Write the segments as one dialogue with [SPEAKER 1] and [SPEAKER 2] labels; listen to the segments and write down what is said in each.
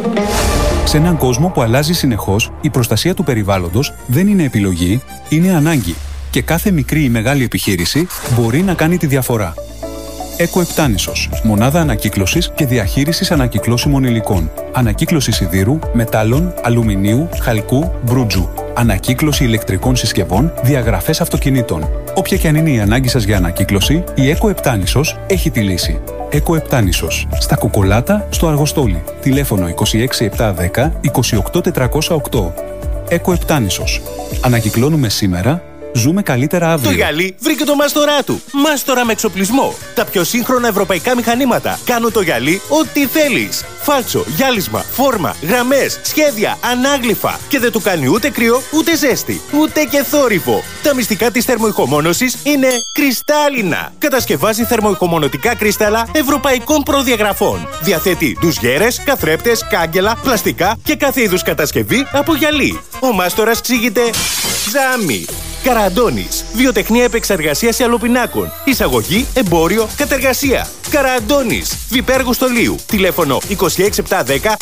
[SPEAKER 1] Σε έναν κόσμο που αλλάζει συνεχώς, η προστασία του περιβάλλοντος δεν είναι επιλογή, είναι ανάγκη. Και κάθε μικρή ή μεγάλη επιχείρηση μπορεί να κάνει τη διαφορά. Eco-Eptanissos. Μονάδα ανακύκλωσης και διαχείρισης ανακυκλώσιμων υλικών. Ανακύκλωση σιδήρου, μετάλλων, αλουμινίου, χαλκού, μπρούτζου. Ανακύκλωση ηλεκτρικών συσκευών, διαγραφές αυτοκινήτων. Όποια και αν είναι η ανάγκη σας για ανακύκλωση, η Eco-Eptanissos έχει τη λύση. Eco-Eptanissos. Στα Κουκολάτα, στο Αργοστόλι. Τηλέφωνο 26710 28408. Eco-Eptanissos. Ανακυκλώνουμε σήμερα. Ζούμε καλύτερα αύριο.
[SPEAKER 2] Το γυαλί βρήκε το μάστορά του. Μάστορα με εξοπλισμό. Τα πιο σύγχρονα ευρωπαϊκά μηχανήματα. Κάνουν το γυαλί ό,τι θέλεις. Φάλτσο, γυάλισμα, φόρμα, γραμμές, σχέδια, ανάγλυφα. Και δεν του κάνει ούτε κρύο, ούτε ζέστη, ούτε και θόρυβο. Τα μυστικά της θερμοϊχομόνωσης είναι κρυστάλλινα. Κατασκευάζει θερμοϊχομονωτικά κρύσταλλα ευρωπαϊκών προδιαγραφών. Διαθέτει ντουζιέρες, καθρέπτες, κάγκελα, πλαστικά και κάθε είδους κατασκευή από γυαλί. Ο μάστορας ξύγεται Ζάμι. Καραντώνης. Βιοτεχνία επεξεργασίας ιαλοπινάκων. Εισαγωγή, εμπόριο, κατεργασία. Καραντώνης. Βιπέργου Στολίου. Τηλέφωνο 26710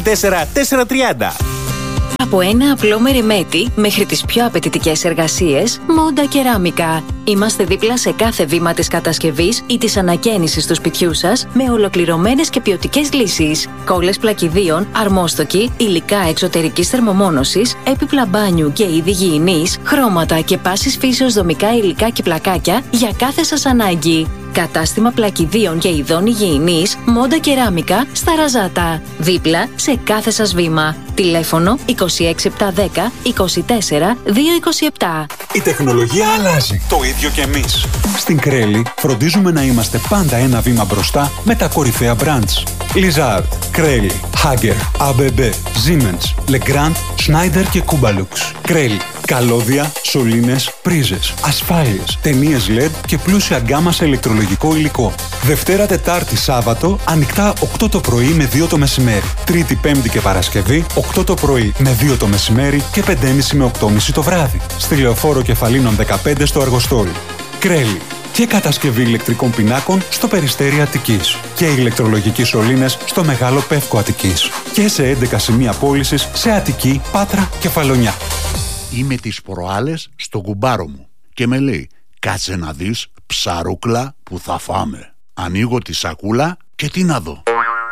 [SPEAKER 2] 24430.
[SPEAKER 3] Από ένα απλό μεριμέτι μέχρι τις πιο απαιτητικές εργασίες, Monda Κεράμικα. Είμαστε δίπλα σε κάθε βήμα της κατασκευής ή της ανακαίνησης του σπιτιού σας με ολοκληρωμένες και ποιοτικές λύσεις. Κόλλες πλακιδίων, αρμόστοκοι, υλικά εξωτερικής θερμομόνωσης, έπιπλα μπάνιου και είδη γυηνής, χρώματα και πάσης φύσεως δομικά υλικά και πλακάκια για κάθε σας ανάγκη. Κατάστημα πλακιδίων και ειδών υγιεινής Monda Κεράμικα στα Ραζάτα. Δίπλα σε κάθε σας βήμα. Τηλέφωνο 26710 24 227.
[SPEAKER 1] Η τεχνολογία αλλάζει. Το ίδιο και εμείς. Στην Κρέλη φροντίζουμε να είμαστε πάντα ένα βήμα μπροστά με τα κορυφαία brands. Lizard, Κρέλη, Hager, ABB, Siemens, Legrand, Schneider και Kubalux. Κρέλη. Καλώδια, σωλήνες, πρίζες, ασφάλειες, ταινίες LED και πλούσια γκάμα σε ηλεκτρολογικό υλικό. Δευτέρα, Τετάρτη, Σάββατο, ανοιχτά 8 το πρωί με 2 το μεσημέρι. Τρίτη, Πέμπτη και Παρασκευή, 8 το πρωί με 2 το μεσημέρι και 5.30 με 8.30 το βράδυ. Στη Λεωφόρο Κεφαλίνων 15 στο Αργοστόλι. Κρέλη. Και κατασκευή ηλεκτρικών πινάκων στο Περιστέρι Αττικής. Και ηλεκτρολογικοί σωλήνες στο Μεγάλο Πεύκο Αττικής. Και σε 11 σημεία πώλησης σε Αττική, Πάτρα και Φαλονιά.
[SPEAKER 4] Είμαι τις προάλλες στον κουμπάρο μου και με λέει «Κάτσε να δεις ψαρούκλα που θα φάμε». Ανοίγω τη σακούλα και τι να δω.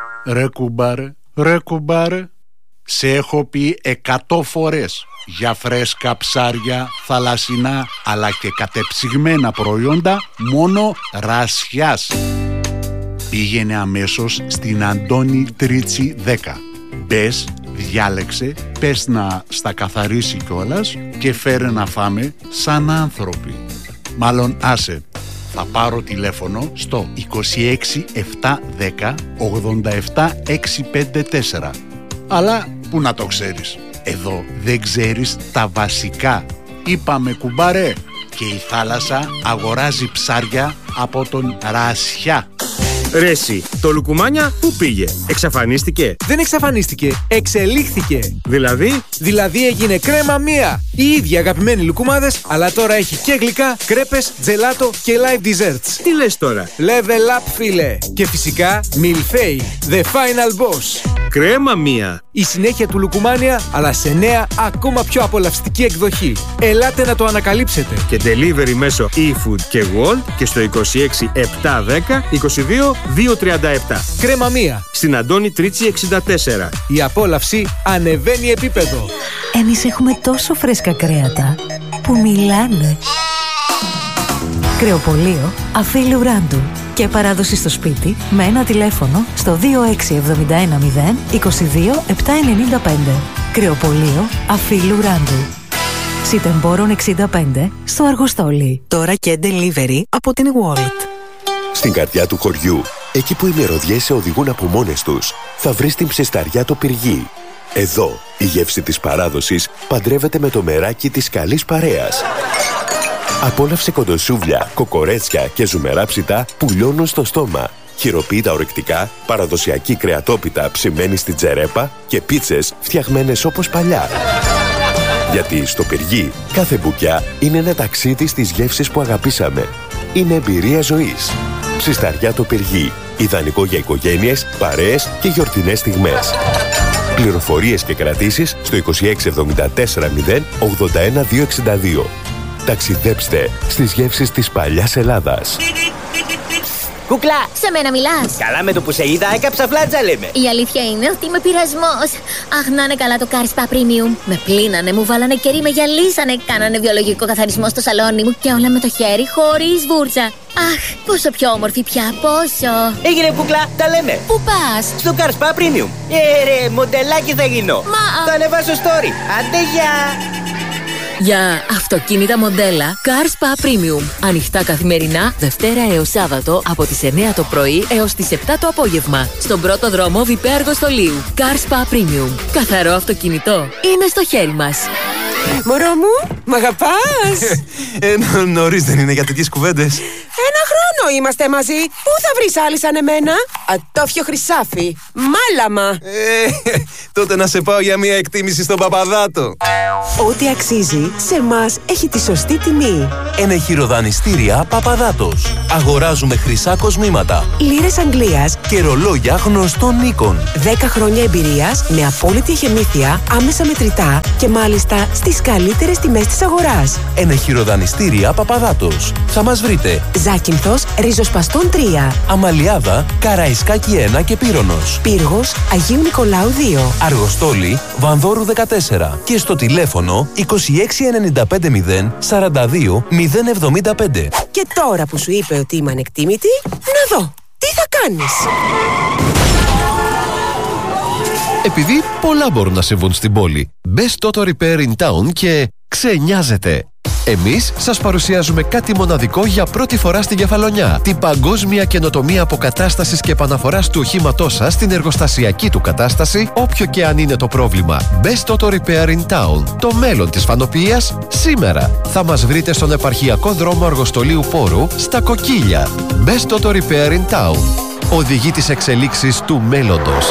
[SPEAKER 4] Ρε κουμπάρε, σε έχω πει 100 φορές για φρέσκα ψάρια, θαλασσινά αλλά και κατεψυγμένα προϊόντα μόνο Ρασιάς. Πήγαινε αμέσως στην Αντώνη Τρίτσι 10. Μπες, διάλεξε, πες να στα καθαρίσει κιόλας και φέρε να φάμε σαν άνθρωποι. Μάλλον άσε, θα πάρω τηλέφωνο στο 26 710 87 654. Αλλά που να το ξέρεις, εδώ δεν ξέρεις τα βασικά. Είπαμε κουμπάρε, και η θάλασσα αγοράζει ψάρια από τον Ρασιά.
[SPEAKER 2] Ρε εσύ, το λουκουμάνια πού πήγε? Εξαφανίστηκε?
[SPEAKER 5] Δεν εξαφανίστηκε, εξελίχθηκε.
[SPEAKER 2] Δηλαδή
[SPEAKER 5] έγινε κρέμα μία. Οι ίδιοι αγαπημένοι λουκουμάδες, αλλά τώρα έχει και γλυκά, κρέπες, τζελάτο και live desserts.
[SPEAKER 2] Τι λες τώρα?
[SPEAKER 5] Level up, φίλε. Και φυσικά Milfei, the final boss.
[SPEAKER 2] Κρέμα μία.
[SPEAKER 5] Η συνέχεια του λουκουμάνια, αλλά σε νέα, ακόμα πιο απολαυστική εκδοχή. Ελάτε να το ανακαλύψετε.
[SPEAKER 2] Και delivery μέσω eFood και Wolt και στο 26 710 22 237.
[SPEAKER 5] Κρέμα μία.
[SPEAKER 2] Στην Αντώνη Τρίτσι 64.
[SPEAKER 5] Η απόλαυση ανεβαίνει επίπεδο.
[SPEAKER 6] Εμείς έχουμε τόσο φρέσκα κρέατα που μιλάνε. Κρεοπωλείο Αφίλου Ράντου. Και παράδοση στο σπίτι με ένα τηλέφωνο στο 26710 22 795. Κρεοπωλείο Αφίλου Ράντου. Σιτεμπόρων 65 στο Αργοστόλι. Τώρα και delivery από την Wolt.
[SPEAKER 7] Στην καρδιά του χωριού, εκεί που οι μυρωδιές σε οδηγούν από μόνες τους, θα βρεις την ψεσταριά το Πυργί. Εδώ, η γεύση της παράδοσης παντρεύεται με το μεράκι της καλής παρέας. Απόλαυσε κοντοσούβλια, κοκορέτσια και ζουμερά ψητά που λιώνουν στο στόμα. Χειροποίητα ορεκτικά, παραδοσιακή κρεατόπιτα ψημένη στην τζερέπα και πίτσες φτιαγμένες όπως παλιά. Γιατί στο Πυργί, κάθε μπουκιά είναι ένα ταξίδι στις γεύσεις που αγαπήσαμε. Είναι εμπειρία ζωής. Ψισταριά το Πυργί. Ιδανικό για οικογένειες, παρέες και γιορτινές στιγμές. Πληροφορίες και κρατήσεις στο 2674 081 262. Ταξιδέψτε στις γεύσεις της παλιάς Ελλάδας.
[SPEAKER 8] Κούκλα! Σε μένα μιλάς?
[SPEAKER 9] Καλά, με το που σε είδα έκαψα φλάτζα, λέμε.
[SPEAKER 8] Η αλήθεια είναι ότι είμαι πειρασμός. Αχ, να είναι καλά το Car Spa Premium. Με πλύνανε, μου βάλανε κερί, με γυαλίσανε. Κάνανε βιολογικό καθαρισμό στο σαλόνι μου και όλα με το χέρι, χωρίς βούρτσα. Αχ, πόσο πιο όμορφη πια, πόσο.
[SPEAKER 9] Έγινε, Κούκλα, τα λέμε.
[SPEAKER 8] Πού πας?
[SPEAKER 9] Στο Car Spa Premium. Ρε, μοντελάκι θα γίνω. Θα ανεβάσω story. Άντε, γεια!
[SPEAKER 3] Για αυτοκίνητα μοντέλα Car Spa Premium. Ανοιχτά καθημερινά, Δευτέρα έως Σάββατο, από τις 9 το πρωί έως τις 7 το απόγευμα. Στον πρώτο δρόμο Βιπέ Αργοστολίου. Car Spa Premium. Καθαρό αυτοκίνητο είναι στο χέρι μας.
[SPEAKER 10] Μωρό μου, μ' αγαπάς?
[SPEAKER 11] Νωρίς δεν είναι για τέτοιες κουβέντες.
[SPEAKER 10] 1 χρόνο είμαστε μαζί. Πού θα βρεις άλλη σαν εμένα? Ατόφιο χρυσάφι, μάλαμα.
[SPEAKER 11] Τότε να σε πάω για μια εκτίμηση στον Παπαδάτο.
[SPEAKER 10] Ό,τι αξίζει σε μας έχει τη σωστή τιμή.
[SPEAKER 12] Ενεχειροδανιστήρια Παπαδάτος. Αγοράζουμε χρυσά κοσμήματα,
[SPEAKER 10] λίρες Αγγλίας
[SPEAKER 12] και ρολόγια γνωστών οίκων.
[SPEAKER 10] 10 χρόνια εμπειρίας με απόλυτη εχεμήθεια, άμεσα μετρητά και μάλιστα στις καλύτερες τιμές της αγοράς.
[SPEAKER 12] Ενεχειροδανιστήρια Παπαδάτος. Θα μας βρείτε
[SPEAKER 10] Ζάκυνθος, Ριζοσπαστών 3,
[SPEAKER 12] Αμαλιάδα, Καραϊσκάκη 1 και Πύρονος,
[SPEAKER 10] Πύργος, Αγίου Νικολάου 2,
[SPEAKER 12] Αργοστόλη, Βανδόρου 14 και στο τηλέφωνο 26950 42 075.
[SPEAKER 10] Και τώρα που σου είπε ότι είμαι ανεκτήμητη, να δω, τι θα κάνεις?
[SPEAKER 13] Επειδή πολλά μπορούν να συμβούν στην πόλη, μπες στο Auto Repair in Town και ξενιάζετε. Εμείς σας παρουσιάζουμε κάτι μοναδικό για πρώτη φορά στην Κεφαλονιά. Την παγκόσμια καινοτομία αποκατάστασης και επαναφοράς του οχήματός σας στην εργοστασιακή του κατάσταση, όποιο και αν είναι το πρόβλημα. Μπες στο Auto Repair in Town. Το μέλλον της φανοποιίας σήμερα. Θα μας βρείτε στον επαρχιακό δρόμο Αργοστολίου Πόρου, στα Κοκκίλια. Μπες στο Auto Repair in Town. Οδηγεί τις εξελίξεις του μέλλοντος.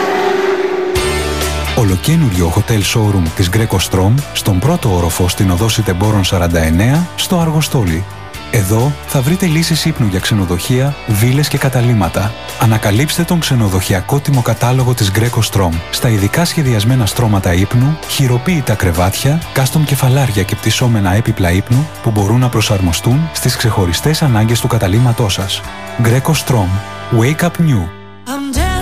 [SPEAKER 1] Ολοκαίνουριο hotel showroom της Greco Strom στον πρώτο όροφο στην οδό Σιτεμπόρων 49 στο Αργοστόλι. Εδώ θα βρείτε λύσεις ύπνου για ξενοδοχεία, βίλες και καταλύματα. Ανακαλύψτε τον ξενοδοχειακό τιμοκατάλογο της Greco Strom στα ειδικά σχεδιασμένα στρώματα ύπνου, χειροποίητα κρεβάτια, custom κεφαλάρια και πτυσσόμενα έπιπλα ύπνου που μπορούν να προσαρμοστούν στις ξεχωριστές ανάγκες του καταλύματός σας. Greco Strom. Wake up new.